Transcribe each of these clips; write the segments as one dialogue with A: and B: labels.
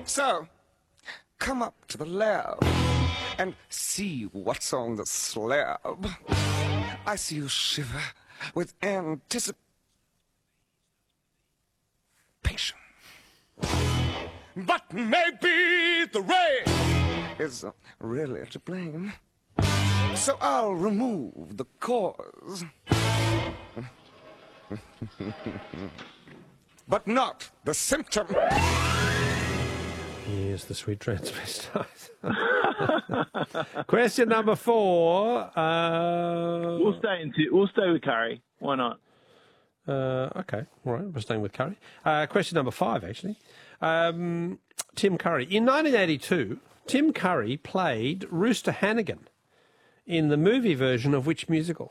A: So, come up to the lab and see what's on the slab. I see you shiver with anticipation. But maybe the rain is really to blame. So I'll remove the cause. But not the symptom.
B: Here's the sweet transvestite. Question number 4.
C: We'll stay with Curry. Why not?
B: Okay, all right, we're staying with Curry. Question number 5, actually. Tim Curry. In 1982, Tim Curry played Rooster Hannigan in the movie version of which musical?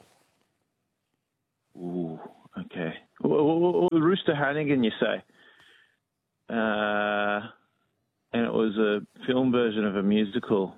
C: Ooh, okay. Rooster Hannigan, you say? And it was a film version of a musical.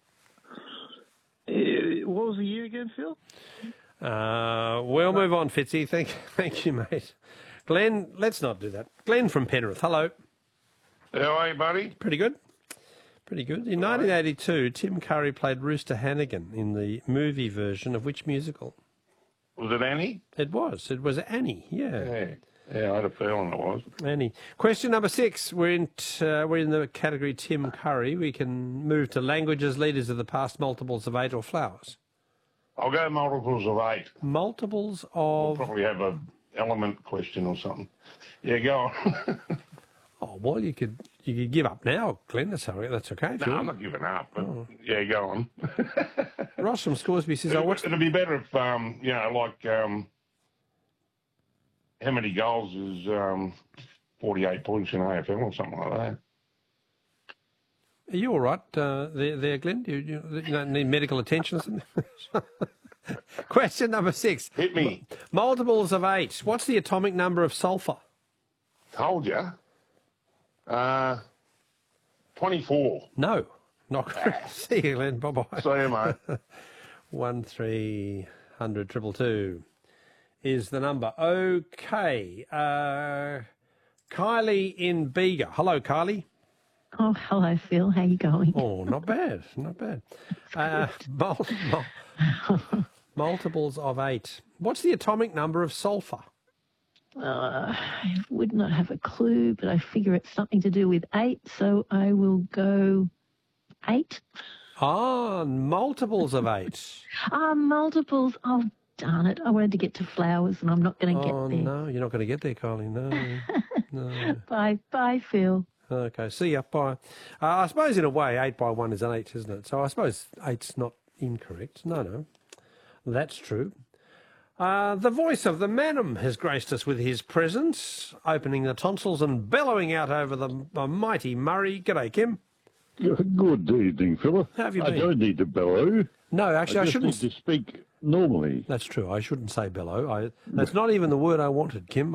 C: What was the year again, Phil?
B: We'll move on, Fitzy. Thank you, mate. Glenn, let's not do that. Glenn from Penrith, hello.
D: How are you, buddy?
B: Pretty good. Pretty good. In 1982, Tim Curry played Rooster Hannigan in the movie version of which musical?
D: Was it Annie?
B: It was. It was Annie,
D: Yeah, I had a feeling it was.
B: Annie. Question number 6. We're in the category Tim Curry. We can move to languages, leaders of the past, multiples of 8 or flowers.
D: I'll go multiples of 8.
B: Multiples
D: We'll
B: of...
D: probably have a element question or something. Yeah, go on.
B: Oh, well, you could give up now, Glenn. That's okay.
D: No, I'm not giving up, but yeah, go on.
B: Ross from Scoresby says,
D: It'd be better if, how many goals is 48 points in AFL or something like that?
B: Are you all right there, Glenn? You don't need medical attention or something? Question number 6.
D: Hit me.
B: Multiples of 8. What's the atomic number of sulphur?
D: Told you. 24.
B: No, not correct. See you, Glenn. Bye-bye.
D: See you, mate.
B: 1300 222 is the number. Okay. Kylie in Bega. Hello, Kylie.
E: Oh, hello, Phil. How you going?
B: Oh, not bad. Not bad. Multiples of 8. What's the atomic number of sulphur?
E: I would not have a clue, but I figure it's something to do with 8, so I will go 8.
B: Ah, multiples of 8.
E: Multiples. Oh, darn it. I wanted to get to flowers, and I'm not going to get there.
B: Oh, no, you're not going to get there, Kylie. No. No.
E: Bye, Phil.
B: Okay, see ya. Bye. I suppose in a way 8 by 1 is an 8, isn't it? So I suppose 8's not incorrect. No. That's true. The voice of the Manum has graced us with his presence, opening the tonsils and bellowing out over the mighty Murray. G'day, Kim.
F: Good evening, Philip.
B: How have you been?
F: I don't need to bellow.
B: No, actually, I shouldn't.
F: Need to speak normally.
B: That's true. I shouldn't say bellow. That's not even the word I wanted, Kim.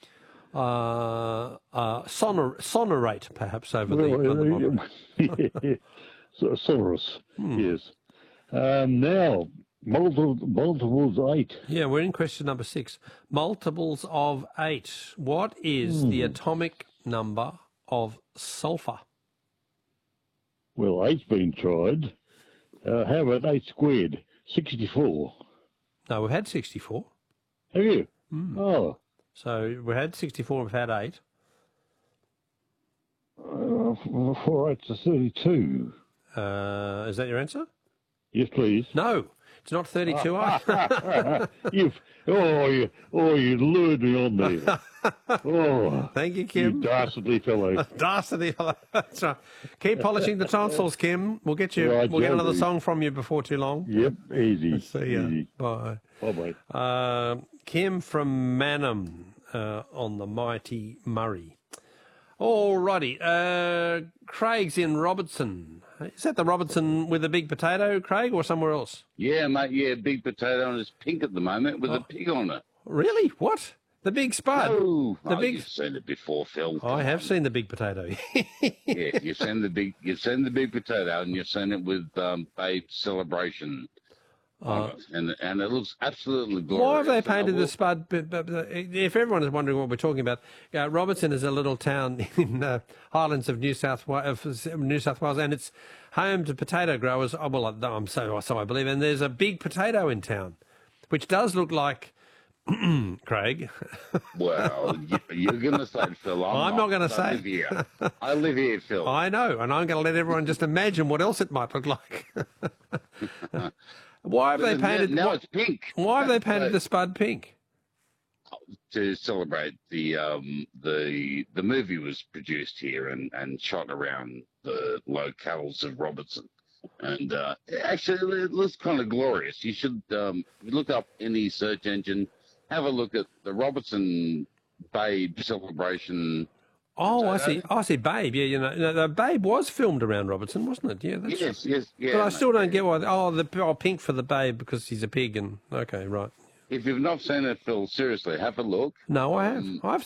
B: Sonorate, perhaps, over the
F: Sonorous, yes. Now, multiples 8.
B: Yeah, we're in question number 6. Multiples of 8. What is the atomic number of sulphur?
F: Well, 8's been tried. How about 8 squared? 64.
B: No, we've had 64.
F: Have you? Oh.
B: So we had 64, we've had 8.
F: 4 8's 32.
B: Is that your answer?
F: Yes, please.
B: No, it's not 32
F: You lured me on there. Oh,
B: thank you, Kim.
F: You dastardly fellow.
B: Dastardly fellow. That's right. Keep polishing the tonsils, Kim. We'll get you.
F: Right,
B: we'll get another
F: do.
B: song from you before too long.
F: Yep, easy.
B: See ya.
F: Easy.
B: Bye.
F: Bye-bye.
B: Kim from Manum on the mighty Murray. All righty. Craig's in Robertson. Is that the Robertson with the big potato, Craig, or somewhere else?
G: Yeah, mate, yeah, big potato, and it's pink at the moment with a pig on it.
B: Really? What? The big spud?
G: Oh,
B: big...
G: you've seen it before, Phil.
B: I have seen the big potato.
G: Yeah, you've seen the big potato, and you've seen it with Babe Celebration. on it, and it looks absolutely glorious.
B: Why have they
G: And I
B: painted
G: will-
B: the Spud? If everyone is wondering what we're talking about, Robertson is a little town in Highlands of New South Wales, and it's home to potato growers. Oh, well, so I believe, and there's a big potato in town, which does look like Craig.
G: Well, you're going to say it, Phil.
B: I'm not gonna
G: I
B: say
G: live here. I live here, Phil.
B: I know, and I'm going to let everyone just imagine what else it might look like. Why have they painted?
G: Now it's pink.
B: Why have they painted the Spud pink?
G: To celebrate the movie was produced here and shot around the locales of Robertson, and actually it looks kind of glorious. You should look up any search engine, have a look at the Robertson Babe celebration.
B: Oh, I see. I see. Babe. Yeah, the Babe was filmed around Robertson, wasn't it? Yeah, that's
G: Yes.
B: But I still don't get why. Oh, pink for the Babe because he's a pig, and okay, right.
G: If you've not seen it, Phil, seriously, have a look.
B: No, I have. I've